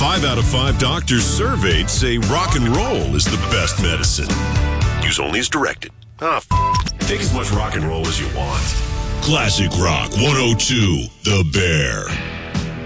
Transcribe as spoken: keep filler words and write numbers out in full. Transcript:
Five out of five doctors surveyed say rock and roll is the best medicine. Use only as directed. Ah, f- take as much rock and roll as you want. Classic Rock one oh two, The Bear.